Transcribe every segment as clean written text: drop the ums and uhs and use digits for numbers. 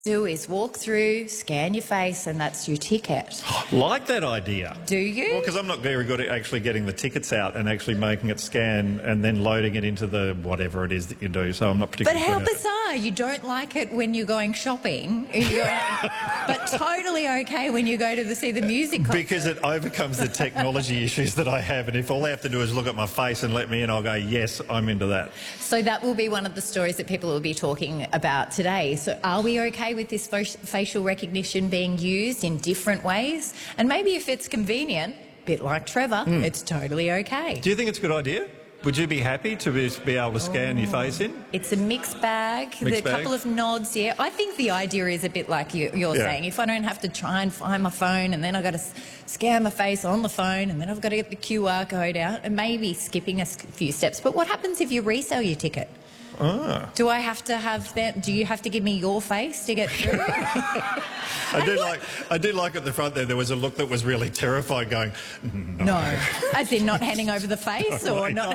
Do is walk through, scan your face, and that's your ticket. Like that idea. Do you? Well, because I'm not very good at actually getting the tickets out and actually making it scan and then loading it into the whatever it is that you do, so I'm not But particularly how good at it. bizarre. You don't like it when you're going shopping, but totally okay when you go to see the music concert. Because it overcomes the technology issues that I have, and if all they have to do is look at my face and let me in, I'll go, yes, I'm into that. So that will be one of the stories that people will be talking about today. So are we okay with this facial recognition being used in different ways? And maybe if it's convenient, a bit like Trevor, it's totally okay. Do you think it's a good idea? Would you be happy to be able to scan your face in? It's a mixed bag. Mixed There's a bag? couple of nods, yeah. I think the idea is a bit like you're saying. If I don't have to try and find my phone and then I've got to scan my face on the phone and then I've got to get the QR code out and maybe skipping a few steps. But what happens if you resell your ticket? Do I have to have that? Do you have to give me your face to get through? I do like at the front there was a look that was really terrified going, no. As in not handing over the face or not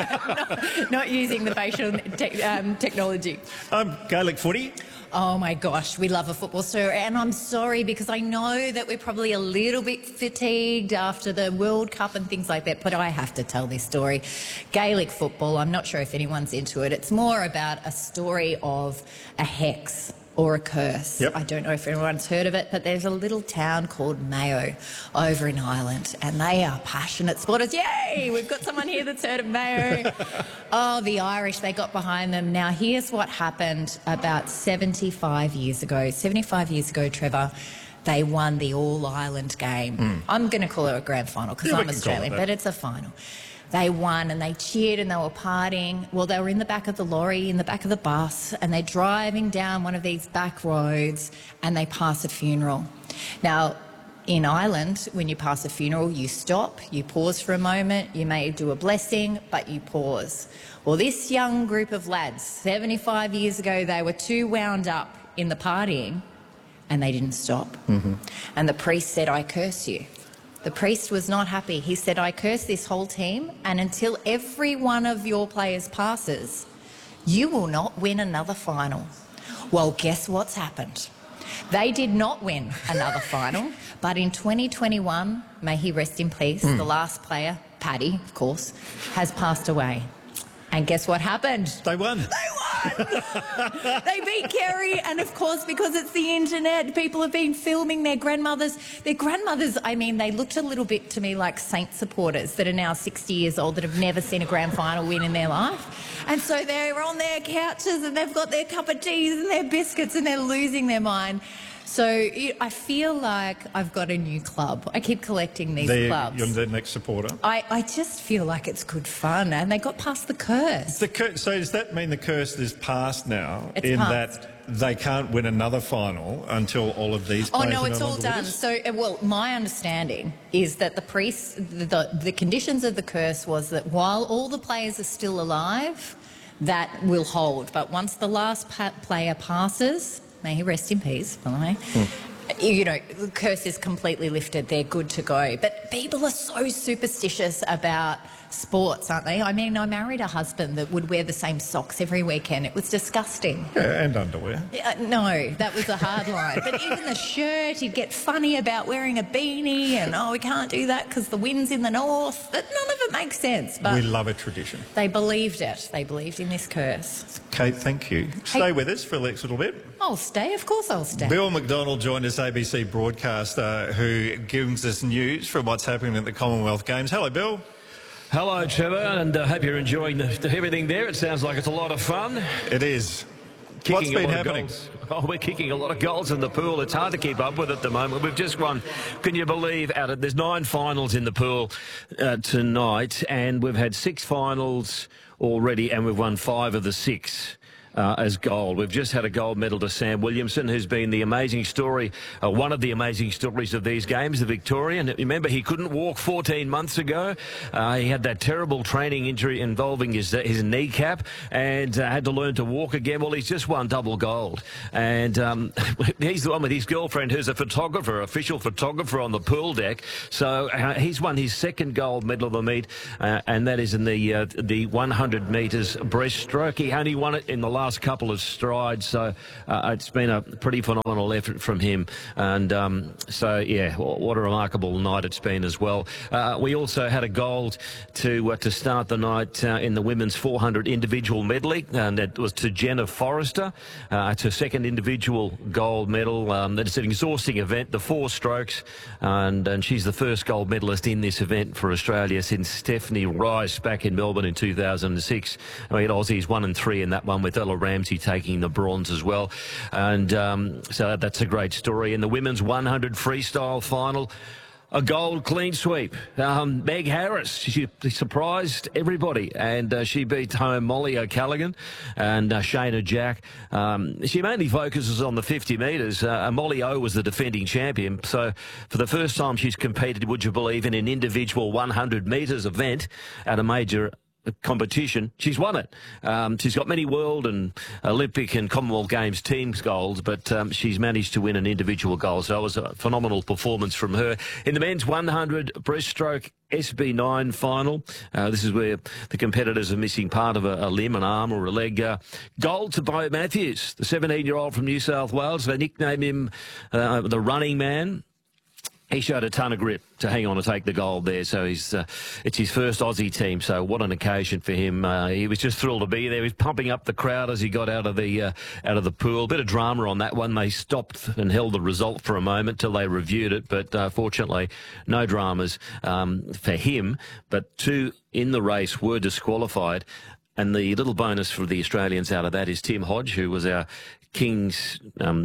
using the facial technology. Gaelic footy? Oh my gosh, we love a football story, and I'm sorry because I know that we're probably a little bit fatigued after the World Cup and things like that, but I have to tell this story. Gaelic football, I'm not sure if anyone's into it. It's more about a story of a hex or a curse. Yep. I don't know if anyone's heard of it, but there's a little town called Mayo over in Ireland, and they are passionate supporters. Yay! We've got someone here that's heard of Mayo. Oh, the Irish, they got behind them. Now, here's what happened about 75 years ago. 75 years ago, Trevor, they won the All-Ireland game. I'm going to call it a grand final because Yeah, we I'm can call it Australian, that. but it's a final. They won and they cheered and they were partying. Well, they were in the back of the lorry, in the back of the bus, and they're driving down one of these back roads and they pass a funeral. Now, in Ireland, when you pass a funeral, you stop, you pause for a moment, you may do a blessing, but you pause. Well, this young group of lads, 75 years ago, they were too wound up in the partying and they didn't stop. And the priest said, I curse you. The priest was not happy. He said, I curse this whole team, and until every one of your players passes, you will not win another final. Well, guess what's happened? They did not win another final, but in 2021, may he rest in peace, the last player, Paddy, of course, has passed away. And guess what happened? They won. They beat Kerry, and of course, because it's the internet, people have been filming their grandmothers. Their grandmothers, I mean, they looked a little bit to me like Saint supporters that are now 60 years old that have never seen a grand final win in their life. And so they're on their couches and they've got their cup of teas and their biscuits and they're losing their mind. So I feel like I've got a new club. I keep collecting these clubs. You're the next supporter. I just feel like it's good fun, and they got past the curse. So does that mean the curse is past now? It's in past. that they can't win another final until all of these players no, are it's no all longer with done. us? So, well, my understanding is that the priests, the conditions of the curse was that while all the players are still alive, that will hold. But once the last player passes, may he rest in peace, by the way, you know, the curse is completely lifted. They're good to go. But people are so superstitious about sports, aren't they? I mean, I married a husband that would wear the same socks every weekend. It was disgusting. Yeah, and underwear. No, that was a hard line. But even the shirt, he'd get funny about wearing a beanie and, oh, we can't do that because the wind's in the north. None of it makes sense. But We love a tradition. they believed it. They believed in this curse. Kate, thank you. Stay with us for the next little bit. I'll stay. Of course I'll stay. Bill McDonald joined us, ABC broadcaster, who gives us news from what's happening at the Commonwealth Games. Hello, Bill. Hello, Trevor, and I hope you're enjoying everything there. It sounds like it's a lot of fun. It is. Kicking What's a been lot of happening? goals. Oh, we're kicking a lot of goals in the pool. It's hard to keep up with at the moment. We've just won, can you believe, there's 9 finals in the pool tonight, and we've had 6 finals already, and we've won 5 of the 6. As gold. We've just had a gold medal to Sam Williamson, who's been the amazing story, one of the amazing stories of these games, the Victorian. Remember, he couldn't walk 14 months ago. He had that terrible training injury involving his kneecap and had to learn to walk again. Well, he's just won double gold. And he's the one with his girlfriend who's a photographer, official photographer on the pool deck. So he's won his 2nd gold medal of the meet, and that is in the 100 metres breaststroke. He only won it in the last last couple of strides. So it's been a pretty phenomenal effort from him. And so, yeah, what a remarkable night it's been as well. We also had a gold to start the night in the women's 400 individual medley, and that was to Jenna Forrester. It's her second individual gold medal. It's an exhausting event, the 4 strokes, and she's the first gold medalist in this event for Australia since Stephanie Rice back in Melbourne in 2006. We had Aussies 1 and 3 in that one, with Ella Ramsey taking the bronze as well. And so that's a great story. In the women's 100 freestyle final, a gold clean sweep. Meg Harris, she surprised everybody, and she beat home Molly O'Callaghan and Shayna Jack. She mainly focuses on the 50 metres. Molly O was the defending champion, so for the first time she's competed, would you believe, in an individual 100 metres event at a major competition. She's won it. She's got many World and Olympic and Commonwealth Games teams golds, but she's managed to win an individual gold. So it was a phenomenal performance from her. In the men's 100 breaststroke SB9 final, this is where the competitors are missing part of a limb, an arm or a leg. Gold to Bo Matthews, the 17-year-old from New South Wales. They nicknamed him the running man. He showed a ton of grit to hang on and take the gold there. So it's his first Aussie team. So what an occasion for him. He was just thrilled to be there. He was pumping up the crowd as he got out of the pool. Bit of drama on that one. They stopped and held the result for a moment till they reviewed it. But fortunately, no dramas for him. But 2 in the race were disqualified. And the little bonus for the Australians out of that is Tim Hodge, who was our King's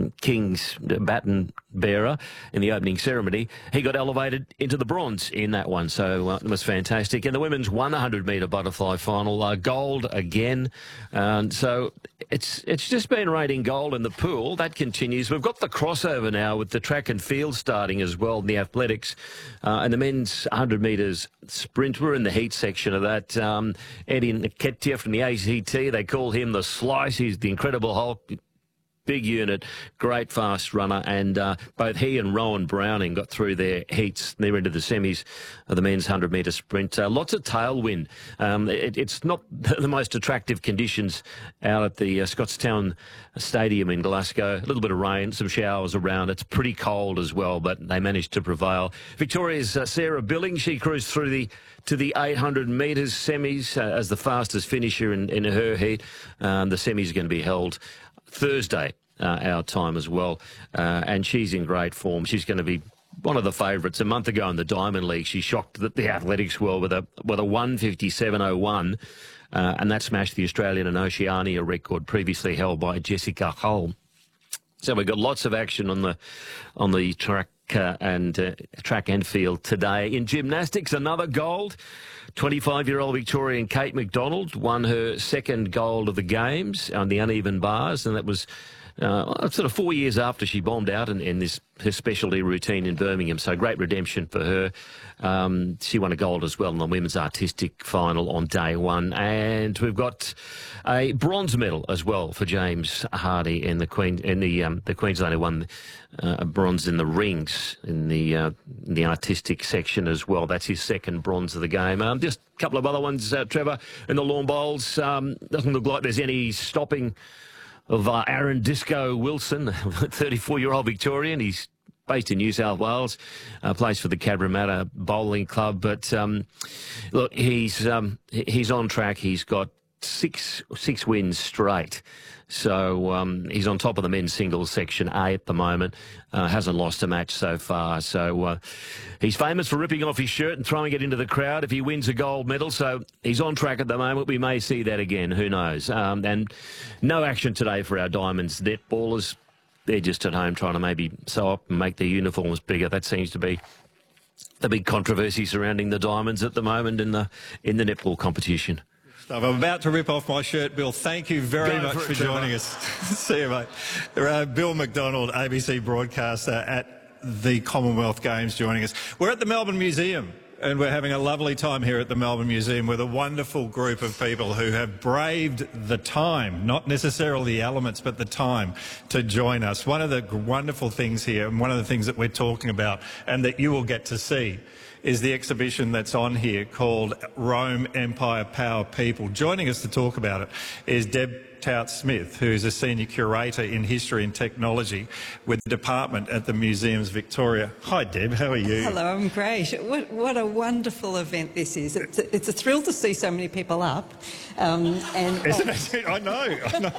baton bearer in the opening ceremony. He got elevated into the bronze in that one, so it was fantastic. In the women's 100-metre butterfly final, gold again. So it's just been raining gold in the pool. That continues. We've got the crossover now with the track and field starting as well in the athletics. And the men's 100 metres sprint, we're in the heat section of that. Eddie Nketiah from the ACT, they call him the Slice. He's the Incredible Hulk. Big unit, great fast runner, and both he and Rowan Browning got through their heats. They're into the semis of the men's 100-metre sprint. Lots of tailwind. It's not the most attractive conditions out at the Scottstown Stadium in Glasgow. A little bit of rain, some showers around. It's pretty cold as well, but they managed to prevail. Victoria's Sarah Billing, she cruised through to the 800 metres semis as the fastest finisher in her heat. The semis are going to be held Thursday, our time as well, and she's in great form. She's going to be one of the favourites. A month ago in the Diamond League, she shocked the athletics world with a 1:57.01, and that smashed the Australian and Oceania record previously held by Jessica Hull. So we've got lots of action on the track and field today. In gymnastics, another gold. 25-year-old Victorian Kate McDonald won her second gold of the Games on the uneven bars, and that was sort of 4 years after she bombed out in her specialty routine in Birmingham. So great redemption for her. She won a gold as well in the women's artistic final on day 1. And we've got a bronze medal as well for James Hardy in the Queensland, who won bronze in the rings in the artistic section as well. That's his second bronze of the game. Just a couple of other ones, Trevor, in the lawn bowls. Doesn't look like there's any stopping of Aaron Disco Wilson, 34-year-old Victorian. He's based in New South Wales, plays for the Cabramatta Bowling Club. But look, he's on track. He's got six wins straight. So he's on top of the men's singles section A at the moment. Hasn't lost a match so far. So he's famous for ripping off his shirt and throwing it into the crowd if he wins a gold medal. So he's on track at the moment. We may see that again. Who knows? And no action today for our Diamonds netballers. They're just at home trying to maybe sew up and make their uniforms bigger. That seems to be the big controversy surrounding the Diamonds at the moment in the netball competition. I'm about to rip off my shirt, Bill. Thank you very much for joining us. See you, mate. Bill McDonald, ABC broadcaster at the Commonwealth Games, joining us. We're at the Melbourne Museum, and we're having a lovely time here at the Melbourne Museum with a wonderful group of people who have braved the time, not necessarily the elements, but the time to join us. One of the wonderful things here, and one of the things that we're talking about and that you will get to see, is the exhibition that's on here called Rome, Empire, Power, People. Joining us to talk about it is Deb Tout-Smith, who's a Senior Curator in History and Technology with the Department at the Museums Victoria. Hi Deb, how are you? Hello, I'm great. What a wonderful event this is. It's a thrill to see so many people up. Isn't it? I know.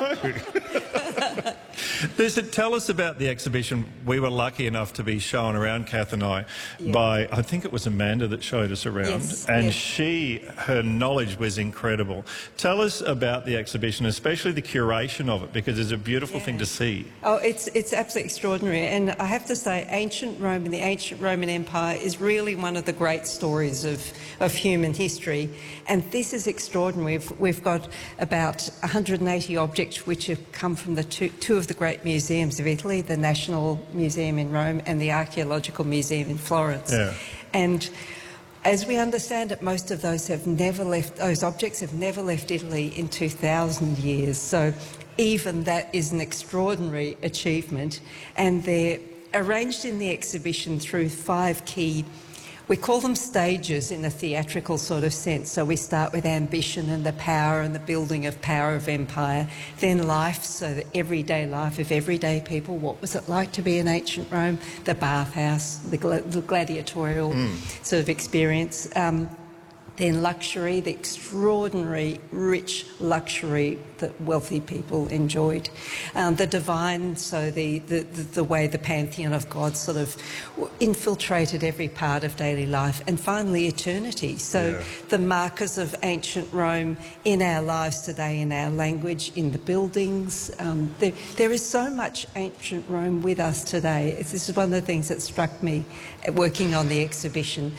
Tell us about the exhibition. We were lucky enough to be shown around, Kath and I, by, I think it was Amanda that showed us around. Yes, and yes. Her knowledge was incredible. Tell us about the exhibition, especially the curation of it, because it's a beautiful thing to see. Oh, it's absolutely extraordinary. And I have to say, ancient Rome and the ancient Roman Empire is really one of the great stories of human history. And this is extraordinary. We've got about 180 objects which have come from the two of the great museums of Italy, the National Museum in Rome and the Archaeological Museum in Florence. Yeah. And as we understand it, most of those objects have never left Italy in 2,000 years. So even that is an extraordinary achievement. And they're arranged in the exhibition through 5 key, we call them stages in a theatrical sort of sense. So we start with ambition and the power and the building of power of empire, then life, so the everyday life of everyday people. What was it like to be in ancient Rome? The bathhouse, the gladiatorial sort of experience. Then luxury, the extraordinary rich luxury that wealthy people enjoyed. The divine, so the way the pantheon of God sort of infiltrated every part of daily life. And finally, eternity. So the markers of ancient Rome in our lives today, in our language, in the buildings. There is so much ancient Rome with us today. This is one of the things that struck me working on the exhibition.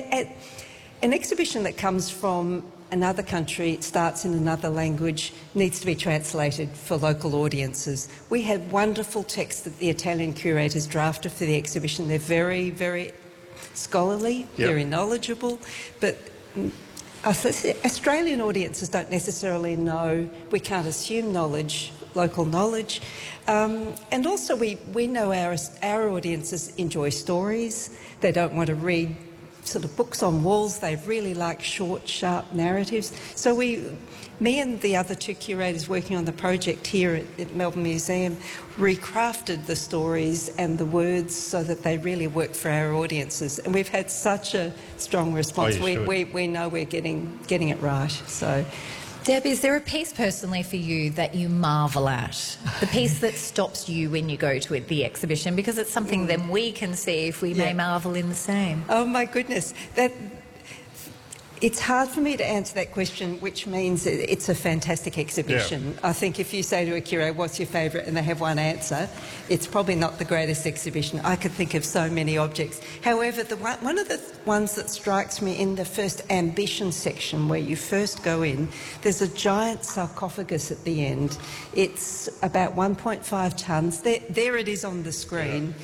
An exhibition that comes from another country, it starts in another language, needs to be translated for local audiences. We had wonderful texts that the Italian curators drafted for the exhibition. They're very, very scholarly, very knowledgeable, but Australian audiences don't necessarily know. We can't assume knowledge, local knowledge. And also we know our audiences enjoy stories. They don't want to read sort of books on walls. They really like short, sharp narratives. So me and the other 2 curators working on the project here at Melbourne Museum recrafted the stories and the words so that they really work for our audiences. And we've had such a strong response. We know we're getting it right. So. Deb, is there a piece personally for you that you marvel at? The piece that stops you when you go to the exhibition? Because it's something then we can see if we may marvel in the same. Oh my goodness. It's hard for me to answer that question, which means it's a fantastic exhibition. I think if you say to a curator, what's your favourite, and they have one answer, it's probably not the greatest exhibition. I could think of so many objects. However, one of the ones that strikes me in the first ambition section, where you first go in, there's a giant sarcophagus at the end. It's about 1.5 tonnes. There it is on the screen.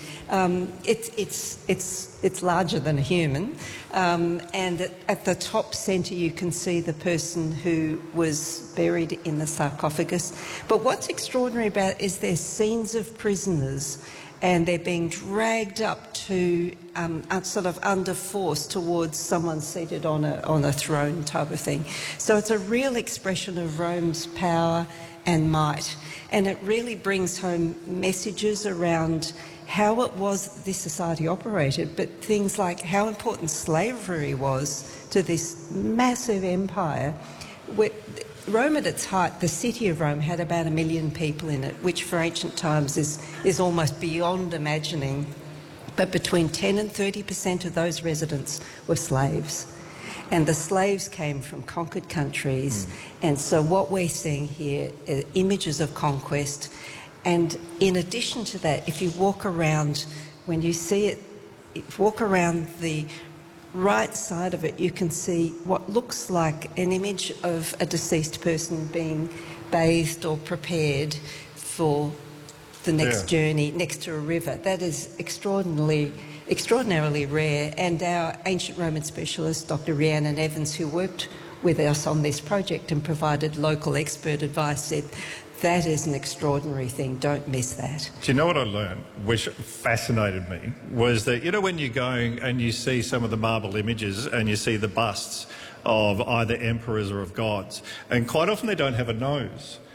It's larger than a human. And at the top centre you can see the person who was buried in the sarcophagus. But what's extraordinary about it is there's scenes of prisoners and they're being dragged up to sort of under force towards someone seated on a throne type of thing. So it's a real expression of Rome's power and might. And it really brings home messages around how it was this society operated, but things like how important slavery was to this massive empire. Rome at its height, the city of Rome, had about 1 million people in it, which for ancient times is almost beyond imagining. But between 10 and 30% of those residents were slaves. And the slaves came from conquered countries. And so what we're seeing here are images of conquest. And in addition to that, if you walk around, when you see it, walk around the right side of it, you can see what looks like an image of a deceased person being bathed or prepared for the next journey next to a river. That is extraordinarily rare. And our ancient Roman specialist, Dr. Rhiannon Evans, who worked with us on this project and provided local expert advice, said, that is an extraordinary thing. Don't miss that. Do you know what I learned, which fascinated me, was that, you know, when you're going and you see some of the marble images and you see the busts of either emperors or of gods, and quite often they don't have a nose.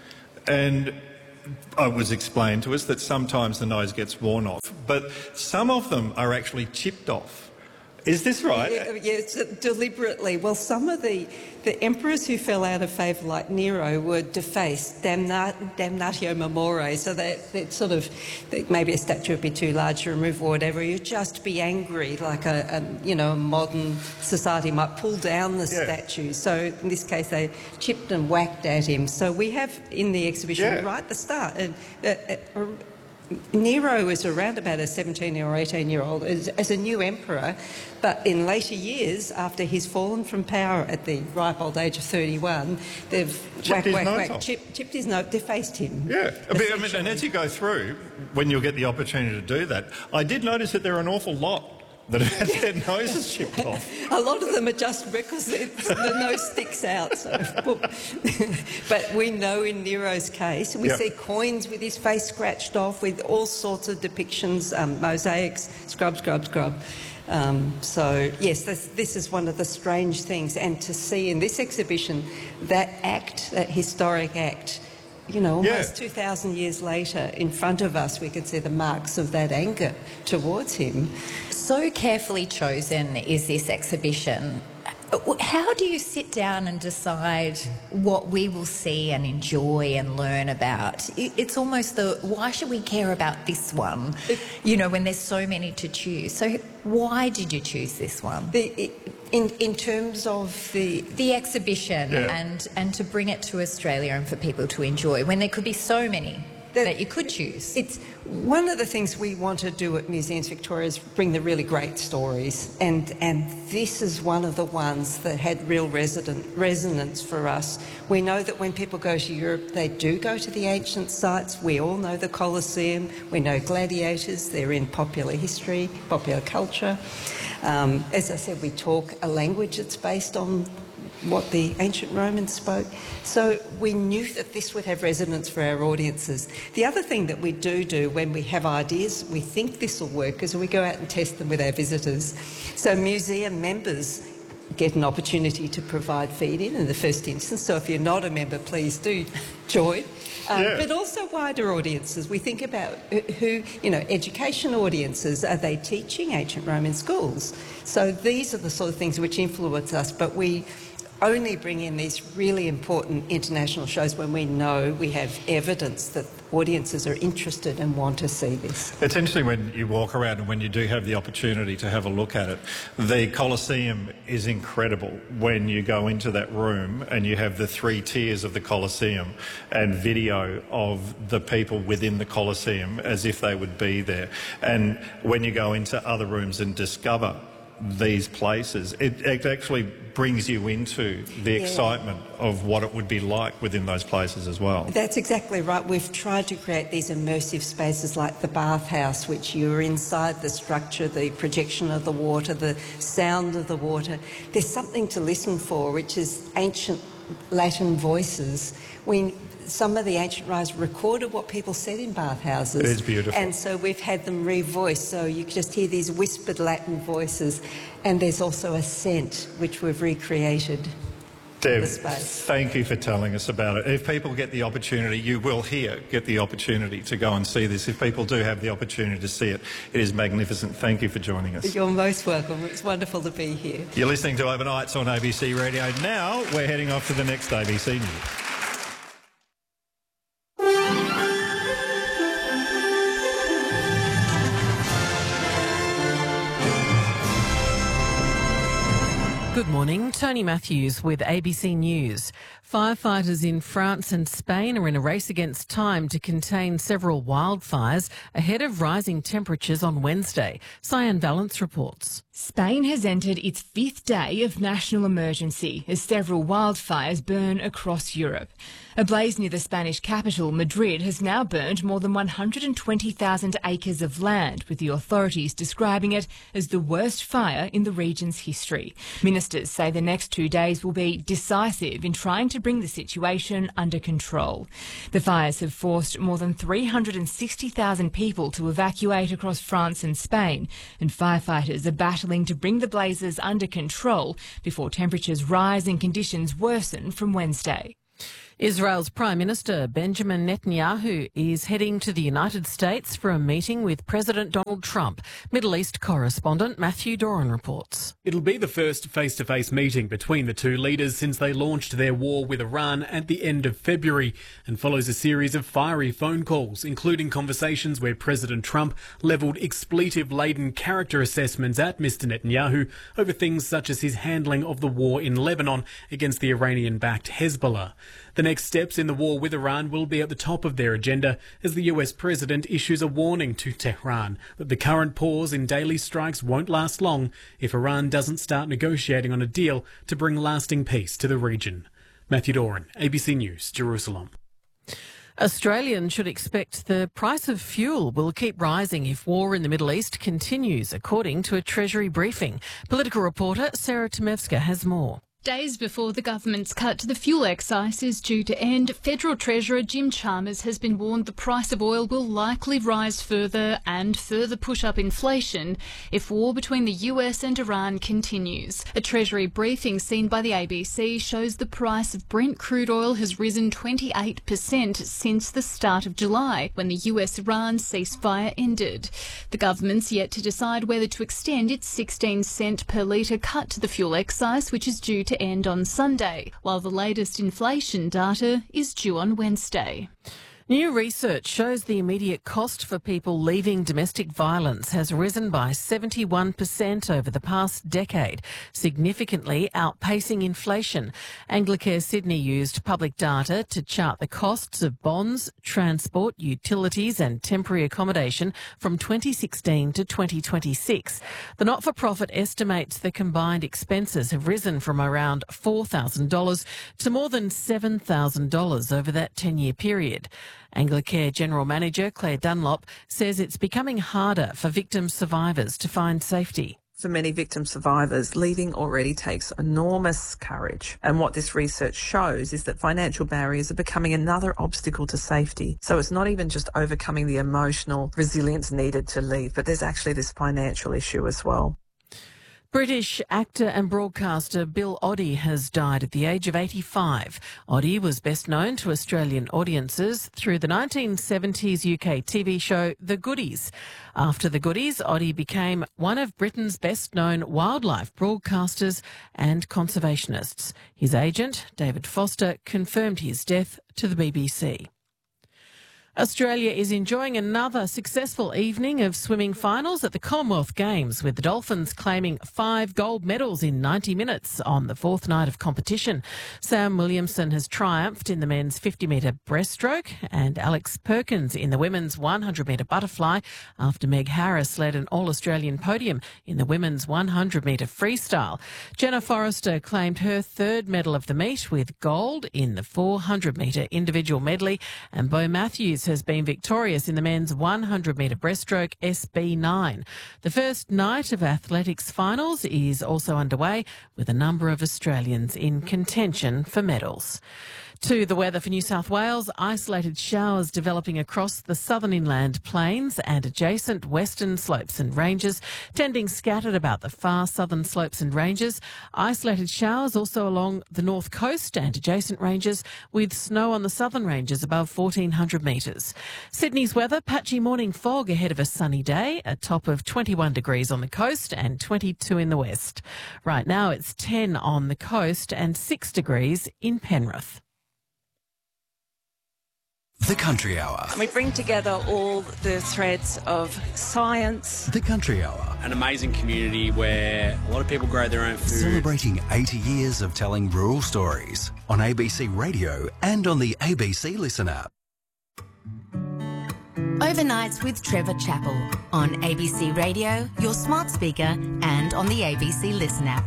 And it was explained to us that sometimes the nose gets worn off, but some of them are actually chipped off. Is this right? Yes, deliberately. Well, some of the emperors who fell out of favour, like Nero, were defaced, damnatio memoriae, so that sort of, maybe a statue would be too large to remove or whatever. You'd just be angry, like a modern society might pull down the statue. So in this case, they chipped and whacked at him. So we have in the exhibition right at the start. Nero was around about a 17 or 18-year-old as a new emperor, but in later years, after he's fallen from power at the ripe old age of 31, they've chipped his nose, defaced him. Yeah, and as you go through, when you'll get the opportunity to do that, I did notice that there are an awful lot that have had their noses chipped off. A lot of them are just because the nose sticks out. So. But we know in Nero's case, we see coins with his face scratched off, with all sorts of depictions, mosaics, scrub. So yes, this is one of the strange things. And to see in this exhibition that historic act, almost 2,000 years later, in front of us, we can see the marks of that anger towards him. So carefully chosen is this exhibition. How do you sit down and decide what we will see and enjoy and learn about? It's almost why should we care about this one, when there's so many to choose? So why did you choose this one? In terms of the exhibition and to bring it to Australia and for people to enjoy, when there could be so many that you could choose. It's one of the things we want to do at Museums Victoria is bring the really great stories, and this is one of the ones that had real resonance for us. We know that when people go to Europe, they do go to the ancient sites. We all know the Colosseum. We know gladiators. They're in popular history, popular culture. As I said, we talk a language that's based on what the ancient Romans spoke. So we knew that this would have resonance for our audiences. The other thing that we do when we have ideas, we think this will work, is we go out and test them with our visitors. So museum members get an opportunity to provide feed-in the first instance. So if you're not a member, please do join. But also wider audiences. We think about who, education audiences. Are they teaching ancient Roman schools? So these are the sort of things which influence us, but we only bring in these really important international shows when we know we have evidence that audiences are interested and want to see this. It's interesting when you walk around and when you do have the opportunity to have a look at it. The Colosseum is incredible when you go into that room and you have the 3 tiers of the Colosseum and video of the people within the Colosseum as if they would be there. And when you go into other rooms and discover these places, it actually brings you into the excitement of what it would be like within those places as well. That's exactly right. We've tried to create these immersive spaces like the bathhouse, which you're inside the structure, the projection of the water, the sound of the water. There's something to listen for, which is ancient Latin voices. Some of the ancient writers recorded what people said in bathhouses. It is beautiful. And so we've had them revoiced, so you can just hear these whispered Latin voices. And there's also a scent, which we've recreated. Deb, thank you for telling us about it. If people get the opportunity, you will get the opportunity to go and see this. If people do have the opportunity to see it, it is magnificent. Thank you for joining us. You're most welcome. It's wonderful to be here. You're listening to Overnights on ABC Radio. Now we're heading off to the next ABC News. Good morning, Tony Matthews with ABC News. Firefighters in France and Spain are in a race against time to contain several wildfires ahead of rising temperatures on Wednesday. Cyan Valance reports. Spain has entered its 5th day of national emergency as several wildfires burn across Europe. A blaze near the Spanish capital, Madrid, has now burned more than 120,000 acres of land, with the authorities describing it as the worst fire in the region's history. Ministers say the next 2 days will be decisive in trying to bring the situation under control. The fires have forced more than 360,000 people to evacuate across France and Spain, and firefighters are battling to bring the blazes under control before temperatures rise and conditions worsen from Wednesday. Israel's Prime Minister Benjamin Netanyahu is heading to the United States for a meeting with President Donald Trump. Middle East correspondent Matthew Doran reports. It'll be the first face-to-face meeting between the two leaders since they launched their war with Iran at the end of February, and follows a series of fiery phone calls, including conversations where President Trump levelled expletive-laden character assessments at Mr Netanyahu over things such as his handling of the war in Lebanon against the Iranian-backed Hezbollah. The next steps in the war with Iran will be at the top of their agenda as the US president issues a warning to Tehran that the current pause in daily strikes won't last long if Iran doesn't start negotiating on a deal to bring lasting peace to the region. Matthew Doran, ABC News, Jerusalem. Australians should expect the price of fuel will keep rising if war in the Middle East continues, according to a Treasury briefing. Political reporter Sarah Tomevska has more. Days before the government's cut to the fuel excise is due to end, Federal Treasurer Jim Chalmers has been warned the price of oil will likely rise further and further push up inflation if war between the US and Iran continues. A Treasury briefing seen by the ABC shows the price of Brent crude oil has risen 28% since the start of July, when the US-Iran ceasefire ended. The government's yet to decide whether to extend its 16-cent per litre cut to the fuel excise, which is due to end on Sunday, while the latest inflation data is due on Wednesday. New research shows the immediate cost for people leaving domestic violence has risen by 71% over the past decade, significantly outpacing inflation. Anglicare Sydney used public data to chart the costs of bonds, transport, utilities and temporary accommodation from 2016 to 2026. The not-for-profit estimates the combined expenses have risen from around $4,000 to more than $7,000 over that 10-year period. Anglicare General Manager Claire Dunlop says it's becoming harder for victim survivors to find safety. For many victim survivors, leaving already takes enormous courage. And what this research shows is that financial barriers are becoming another obstacle to safety. So it's not even just overcoming the emotional resilience needed to leave, but there's actually this financial issue as well. British actor and broadcaster Bill Oddie has died at the age of 85. Oddie was best known to Australian audiences through the 1970s UK TV show The Goodies. After The Goodies, Oddie became one of Britain's best-known wildlife broadcasters and conservationists. His agent, David Foster, confirmed his death to the BBC. Australia is enjoying another successful evening of swimming finals at the Commonwealth Games, with the Dolphins claiming 5 gold medals in 90 minutes on the fourth night of competition. Sam Williamson has triumphed in the men's 50-metre breaststroke and Alex Perkins in the women's 100-metre butterfly after Meg Harris led an All-Australian podium in the women's 100-metre freestyle. Jenna Forrester claimed her third medal of the meet with gold in the 400-metre individual medley, and Beau Matthews has been victorious in the men's 100-metre breaststroke SB9. The first night of athletics finals is also underway, with a number of Australians in contention for medals. To the weather for New South Wales, isolated showers developing across the southern inland plains and adjacent western slopes and ranges, tending scattered about the far southern slopes and ranges. Isolated showers also along the north coast and adjacent ranges, with snow on the southern ranges above 1,400 metres. Sydney's weather, patchy morning fog ahead of a sunny day, a top of 21 degrees on the coast and 22 in the west. Right now it's 10 on the coast and 6 degrees in Penrith. The Country Hour. We bring together all the threads of science. The Country Hour. An amazing community where a lot of people grow their own food. Celebrating 80 years of telling rural stories on ABC Radio and on the ABC Listen app. Overnights with Trevor Chappell on ABC Radio, your smart speaker and on the ABC Listen app.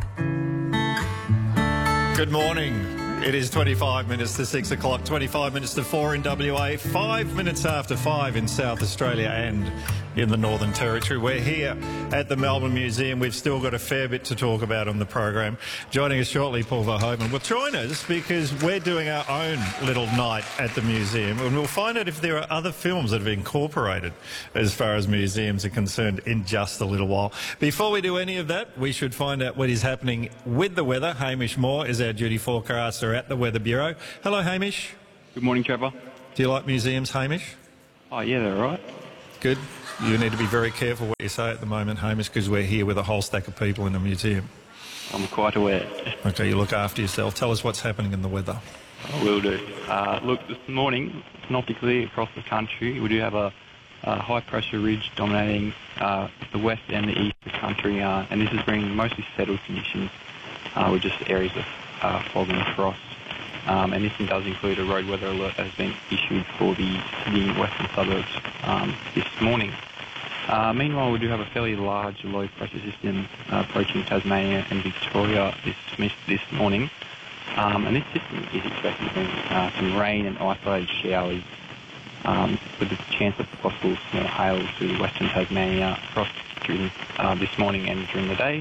Good morning. It is 25 minutes to 6 o'clock, 25 minutes to 4 in WA, 5 minutes after 5 in South Australia and in the Northern Territory. We're here at the Melbourne Museum. We've still got a fair bit to talk about on the program. Joining us shortly, Paul Verhoeven will join us because we're doing our own little night at the museum, and we'll find out if there are other films that have been incorporated as far as museums are concerned in just a little while. Before we do any of that, we should find out what is happening with the weather. Hamish Moore is our duty forecaster at the Weather Bureau. Hello, Hamish. Good morning, Trevor. Do you like museums, Hamish? Oh, yeah, they're all right. Good. You need to be very careful what you say at the moment, Hamish, because we're here with a whole stack of people in the museum. I'm quite aware. OK, you look after yourself. Tell us what's happening in the weather. I will do. Look, this morning, synoptically across the country, we do have a high-pressure ridge dominating the west and the east of the country, and this is bringing mostly settled conditions with just areas of fog and frost. And this does include a road weather alert that has been issued for the Sydney western suburbs this morning. Meanwhile, we do have a fairly large low-pressure system approaching Tasmania and Victoria this morning. And this system is expected to bring some rain and isolated showers with the chance of possible small hail to western Tasmania across during this morning and during the day.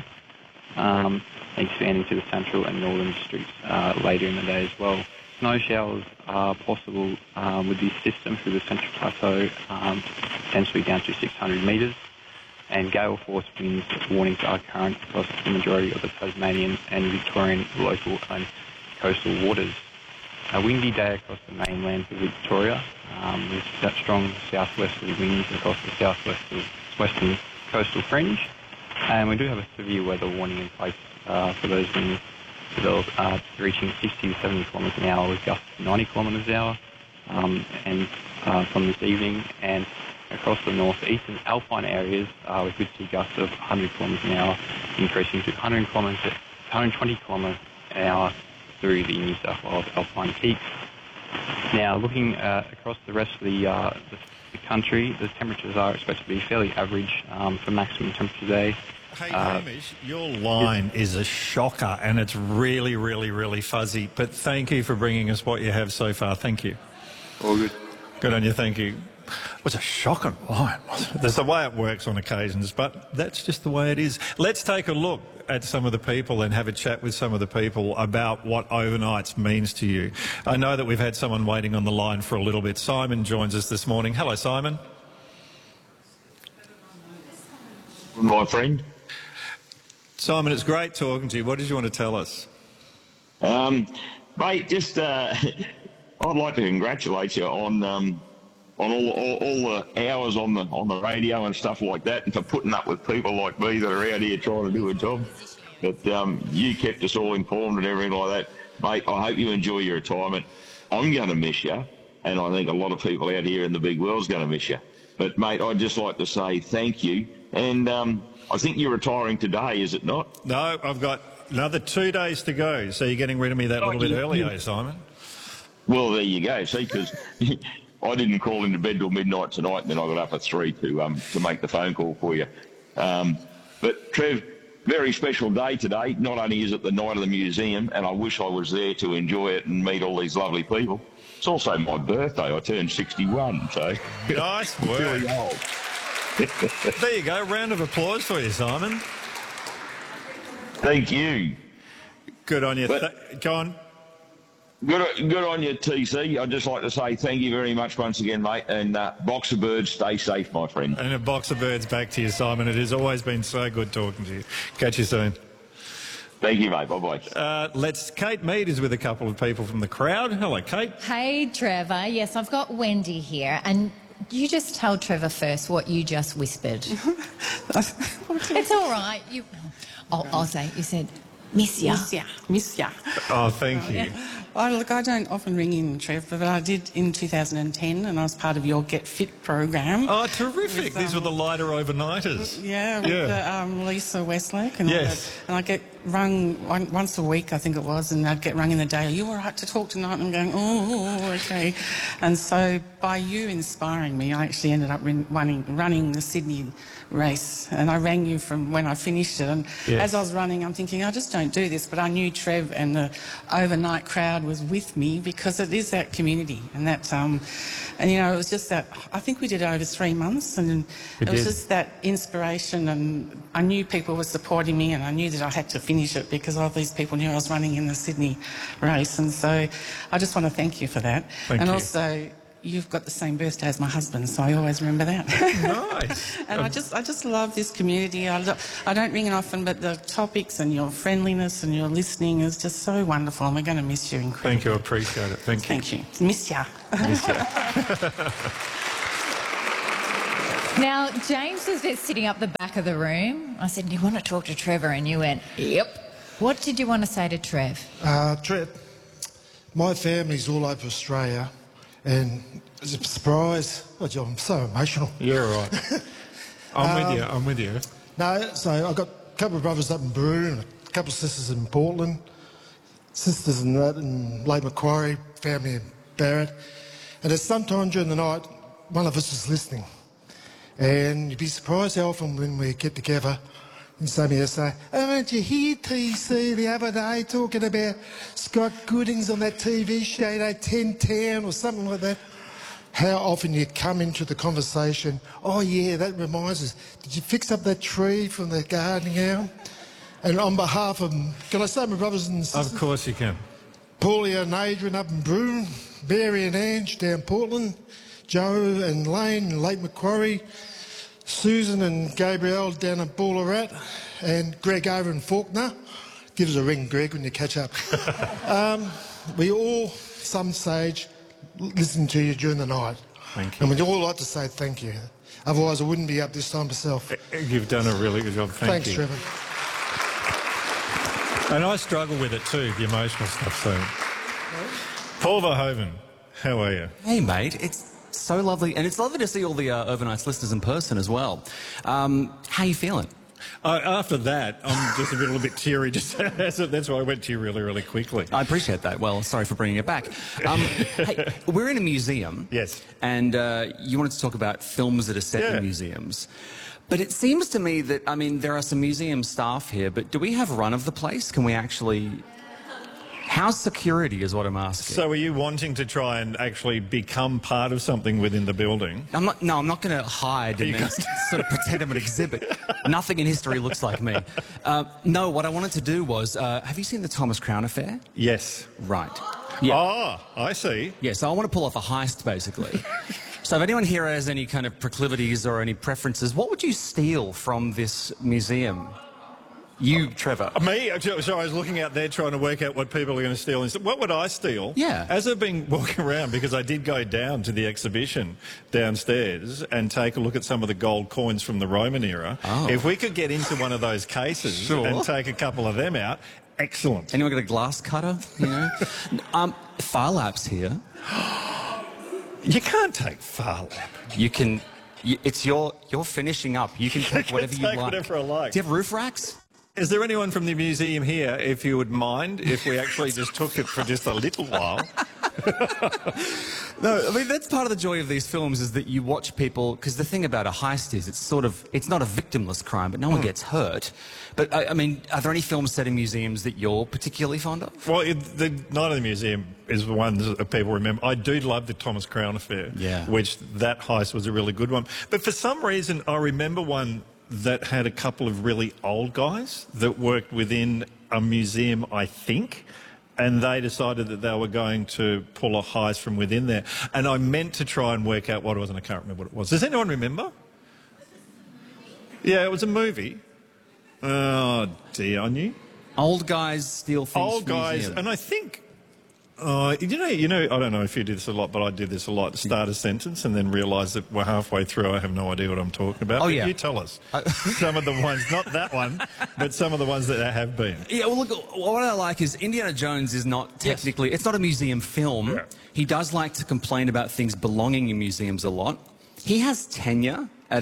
Expanding to the central and northern districts later in the day as well. Snow showers are possible with this system through the central plateau, potentially down to 600 metres, and gale force winds warnings are current across the majority of the Tasmanian and Victorian local and coastal waters. A windy day across the mainland for Victoria, with that strong southwesterly winds across the southwestern coastal fringe, and we do have a severe weather warning in place for those winds reaching 60 to 70 kilometres an hour with gusts of 90 kilometres an hour, and from this evening, and across the northeastern alpine areas we could see gusts of 100 kilometres an hour increasing to 120 kilometres an hour through the New South Wales alpine peaks. Now, looking across the rest of the country, the temperatures are expected to be fairly average for maximum temperature today. Hey, Hamish, your line is a shocker, and it's really, really, really fuzzy. But thank you for bringing us what you have so far. Thank you. All good. Good on you. Thank you. It was a shocking line. There's the way it works on occasions, but that's just the way it is. Let's take a look at some of the people and have a chat with some of the people about what overnights means to you. I know that we've had someone waiting on the line for a little bit. Simon joins us this morning. Hello, Simon. My friend. Simon, it's great talking to you. What did you want to tell us? Mate, just I'd like to congratulate you on all the hours on the radio and stuff like that, and for putting up with people like me that are out here trying to do a job. But you kept us all informed and everything like that. Mate, I hope you enjoy your retirement. I'm going to miss you, and I think a lot of people out here in the big world's going to miss you. But, mate, I'd just like to say thank you. And I think you're retiring today, is it not? No, I've got another 2 days to go. So you're getting rid of me that little bit earlier, Simon? Well, there you go. See, because I didn't crawl into bed till midnight tonight, and then I got up at 3 to make the phone call for you. But, Trev, very special day today. Not only is it the night of the museum, and I wish I was there to enjoy it and meet all these lovely people, it's also my birthday. I turned 61, so... Nice work. Really old. There you go. Round of applause for you, Simon. Thank you. Good on you. Go on. Good on you, TC. I'd just like to say thank you very much once again, mate. And box of birds, stay safe, my friend. And a box of birds back to you, Simon. It has always been so good talking to you. Catch you soon. Thank you, mate. Bye-bye. Kate Mead is with a couple of people from the crowd. Hello, Kate. Hey, Trevor. Yes, I've got Wendy here, and you just tell Trevor first what you just whispered. It's all right. I'll say, you said, miss ya. Miss ya. Oh, thank you. Oh, look, I don't often ring in, Trevor, but I did in 2010, and I was part of your Get Fit program. Oh, terrific. These were the lighter overnighters. Yeah, with Lisa Westlake. And yes. And I get rung once a week, I think it was, and I'd get rung in the day, are you all right to talk tonight? And I'm going, oh, okay. And so by you inspiring me, I actually ended up running the Sydney race, and I rang you from when I finished it, and as I was running I'm thinking I just don't do this, but I knew Trev and the overnight crowd was with me, because it is that community and that, and you know, it was just that, I think we did it over 3 months, and it was just that inspiration, and I knew people were supporting me, and I knew that I had to finish it because all these people knew I was running in the Sydney race, and so I just want to thank you for that. Thank you. Also, you've got the same birthday as my husband, so I always remember that. Nice. And I just love this community. I don't ring it often, but the topics and your friendliness and your listening is just so wonderful, and we're going to miss you incredibly. Thank you, I appreciate it. Thank you. Thank you. Miss ya. Miss ya. Now, James was just sitting up the back of the room. I said, do you want to talk to Trevor? And you went, yep. What did you want to say to Trev? Trev, my family's all over Australia, and as a surprise, oh, gee, I'm so emotional. You're right. I'm with you. No, so I've got a couple of brothers up in Brew and a couple of sisters in Portland, sisters in Lake Macquarie, family in Barrett. And at some time during the night, one of us is listening. And you'd be surprised how often when we get together, and somebody will say, oh, did you hear TC the other day talking about Scott Goodings on that TV show, you know, 10 or something like that? How often you'd come into the conversation, oh yeah, that reminds us, did you fix up that tree from the gardening hour? And on behalf of, can I say my brothers and sisters? Of course you can. Paulie and Adrian up in Broome, Barry and Ange down Portland, Joe and Lane in Lake Macquarie, Susan and Gabrielle down at Ballarat, and Greg over in Faulkner. Give us a ring, Greg, when you catch up. We all, some stage, listen to you during the night. Thank you. And we'd all like to say thank you. Otherwise, I wouldn't be up this time myself. You've done a really good job. Thanks, you. Trevor. And I struggle with it too, the emotional stuff. So, Paul Verhoeven, how are you? Hey, mate. It's so lovely, and it's lovely to see all the Overnights listeners in person as well. How are you feeling? After that, I'm just a little bit teary. That's why I went to you really, really quickly. I appreciate that. Well, sorry for bringing it back. Hey, we're in a museum. Yes. And you wanted to talk about films that are set in museums. But it seems to me that, I mean, there are some museum staff here, but do we have run of the place? Can we actually... How's security is what I'm asking. So are you wanting to try and actually become part of something within the building? I'm not going to hide and then sort of pretend I'm an exhibit. Nothing in history looks like me. No, what I wanted to do was, have you seen the Thomas Crown Affair? Yes. Right. Yeah. Oh, I see. Yeah, so I want to pull off a heist, basically. So if anyone here has any kind of proclivities or any preferences, what would you steal from this museum? You, Trevor. Me? So I was looking out there trying to work out what people are going to steal. What would I steal? Yeah. As I've been walking around, because I did go down to the exhibition downstairs and take a look at some of the gold coins from the Roman era. Oh. If we could get into one of those cases and take a couple of them out, excellent. Anyone got a glass cutter? You know? Far Lap's here. You can't take Far Lap. You can... You're finishing up. You can take whatever you like. Whatever I like. Do you have roof racks? Is there anyone from the museum here, if you would mind, if we actually just took it for just a little while? No, I mean, that's part of the joy of these films is that you watch people, because the thing about a heist is it's not a victimless crime, but no one gets hurt. But, I mean, are there any films set in museums that you're particularly fond of? Well, the Night of the Museum is the one that people remember. I do love the Thomas Crown Affair, which that heist was a really good one. But for some reason, I remember one that had a couple of really old guys that worked within a museum, I think, and they decided that they were going to pull a heist from within there. And I meant to try and work out what it was, and I can't remember what it was. Does anyone remember? Yeah, it was a movie. Oh, dear, I knew. Old guys steal things Old from guys, museum. and I think... you know, I don't know if you do this a lot, but I did this a lot. Start a sentence and then realise that we're halfway through. I have no idea what I'm talking about. Oh, but yeah. You tell us. Some of the ones, not that one, but some of the ones that have been. Yeah, well, look, what I like is Indiana Jones is not technically... It's not a museum film. Yeah. He does like to complain about things belonging in museums a lot. He has tenure at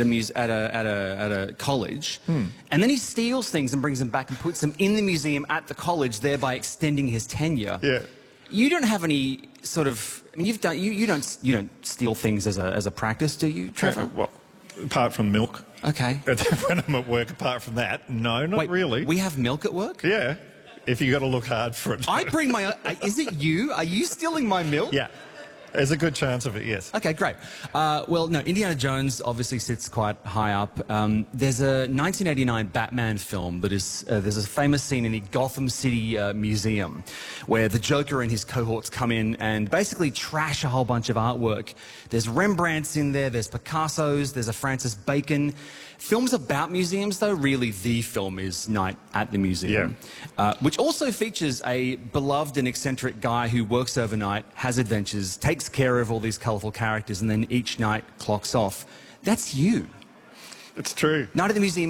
a college, and then he steals things and brings them back and puts them in the museum at the college, thereby extending his tenure. Yeah. You don't have any sort of... I mean, you don't steal things as a practice, do you, Trevor? Well, apart from milk. Okay. When I'm at work, apart from that, no, not really. We have milk at work? Yeah. if you got to look hard for it. I bring my own. Is it you? Are you stealing my milk? Yeah. There's a good chance of it, yes. Okay, great. Well, no, Indiana Jones obviously sits quite high up. There's a 1989 Batman film that is, there's a famous scene in the Gotham City Museum where the Joker and his cohorts come in and basically trash a whole bunch of artwork. There's Rembrandts in there, there's Picasso's, there's a Francis Bacon. Films about museums, though, really the film is Night at the Museum, which also features a beloved and eccentric guy who works overnight, has adventures, takes care of all these colourful characters, and then each night clocks off. That's you. It's true. Night at the Museum